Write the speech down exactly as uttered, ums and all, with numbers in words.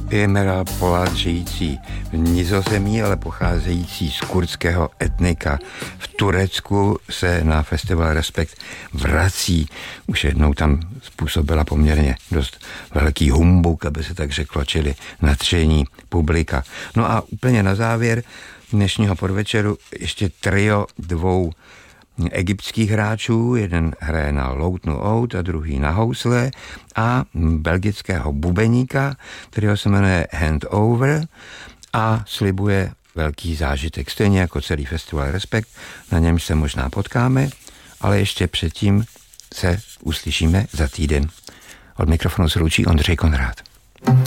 Emerald Pollard, žijící v Nizozemí, ale pocházející z kurdského etnika v Turecku, se na festival Respekt vrací. Už jednou tam způsobila poměrně dost velký humbuk, aby se tak řeklo, čili natření publika. No a úplně na závěr dnešního podvečeru ještě trio dvou egyptských hráčů, jeden hraje na loutnu oud a druhý na housle, a belgického bubeníka, kterého se jmenuje Handover a slibuje velký zážitek, stejně jako celý festival Respekt, na němž se možná potkáme, ale ještě předtím se uslyšíme za týden. Od mikrofonu se loučí Ondřej Konrád.